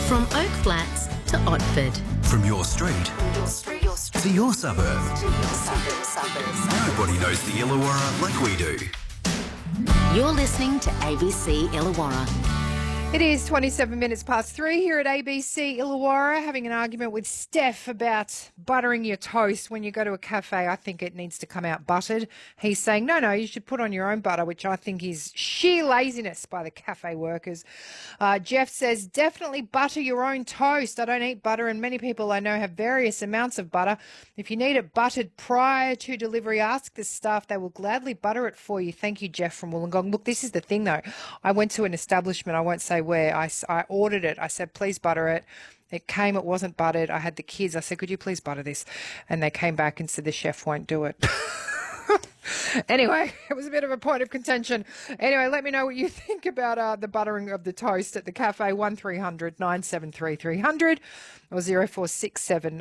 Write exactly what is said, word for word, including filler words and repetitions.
From Oak Flats to Otford. From your street, Your street, your street, to your suburb. to your suburbs, suburbs. Nobody knows the Illawarra like we do. You're listening to A B C Illawarra. It is twenty-seven minutes past three here at A B C Illawarra, having an argument with Steph about buttering your toast when you go to a cafe. I think it needs to come out buttered. He's saying, no, no, you should put on your own butter, which I think is sheer laziness by the cafe workers. Uh, Jeff says, definitely butter your own toast. I don't eat butter, and many people I know have various amounts of butter. If you need it buttered prior to delivery, ask the staff. They will gladly butter it for you. Thank you, Jeff from Wollongong. Look, this is the thing, though. I went to an establishment, I won't say where, I, I ordered it. I said, please butter it. It came, it wasn't buttered. I had the kids. I said, could you please butter this? And they came back and said, the chef won't do it. Anyway, it was a bit of a point of contention. Anyway, let me know what you think about uh, the buttering of the toast at the cafe. one three hundred nine seven three three hundred or zero four six seven